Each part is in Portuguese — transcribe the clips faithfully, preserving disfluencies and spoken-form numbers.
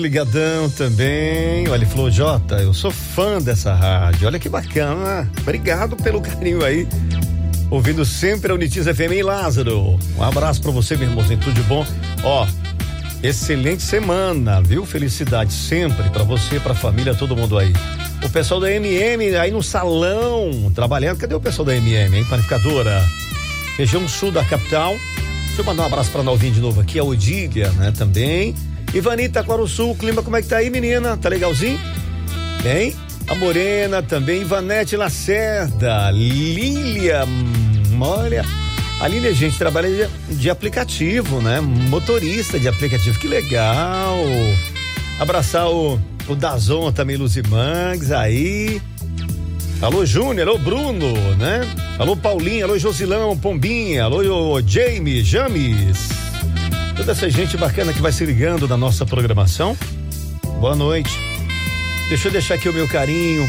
Ligadão também. Olha, falou, Jota, eu sou fã dessa rádio. Olha que bacana. Obrigado pelo carinho aí. Ouvindo sempre a Unitiz F M em Lázaro. Um abraço pra você, meu irmãozinho. Tudo de bom. Ó, excelente semana, viu? Felicidade sempre pra você, pra família, todo mundo aí. O pessoal da M M aí no salão, trabalhando. Cadê o pessoal da M M, hein? Panificadora. Região sul da capital. Deixa eu mandar um abraço pra Nalvinha de novo aqui, a Odília, né? Também. Ivanita, Taquaruçu, o clima como é que tá aí, menina? Tá legalzinho? Bem? A Morena também, Ivanete Lacerda, Lília, olha, a Lília, gente, trabalha de, de aplicativo, né? Motorista de aplicativo, que legal. Abraçar o, o Dazon também, Luzimangues, aí. Alô, Júnior, alô, Bruno, né? Alô, Paulinho, alô, Josilão, Pombinha, alô, James, James. Toda essa gente bacana que vai se ligando na nossa programação. Boa noite. Deixa eu deixar aqui o meu carinho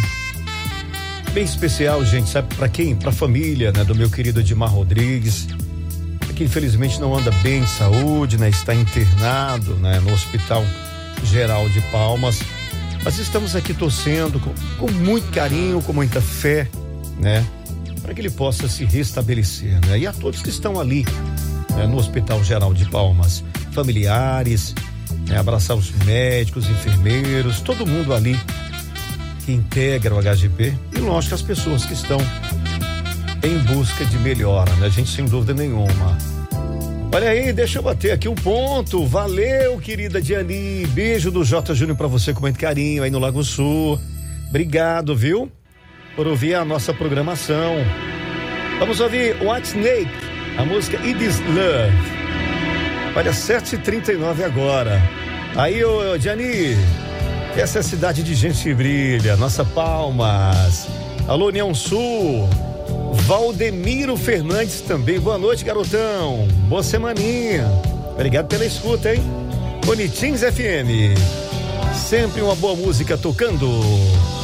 bem especial, gente, sabe pra quem? Pra família, né? Do meu querido Edmar Rodrigues, que infelizmente não anda bem de saúde, né? Está internado, né? No Hospital Geral de Palmas, mas estamos aqui torcendo com, com muito carinho, com muita fé, né? Para que ele possa se restabelecer, né? E a todos que estão ali, né? No Hospital Geral de Palmas, familiares, né? Abraçar os médicos, enfermeiros, todo mundo ali que integra o H G P e lógico as pessoas que estão em busca de melhora, né? A gente sem dúvida nenhuma. Olha aí, deixa eu bater aqui um ponto. Valeu, querida Diani. Beijo do J Júnior pra você com muito carinho aí no Lago Sul. Obrigado, viu? Por ouvir a nossa programação. Vamos ouvir Whitesnake, a música It Is Love. Olha, sete e trinta e nove agora. Aí, ô, Diani, essa é a cidade de gente que brilha, nossa Palmas. Alô, União Sul. Valdemiro Fernandes também. Boa noite, garotão. Boa semaninha. Obrigado pela escuta, hein? Unitiz F M. Sempre uma boa música tocando.